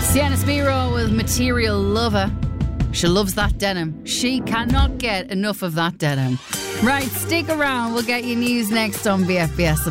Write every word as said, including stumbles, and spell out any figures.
Sienna Spiro with Material Lover. She loves that denim. She cannot get enough of that denim. Right, stick around. We'll get you news next on B F B S.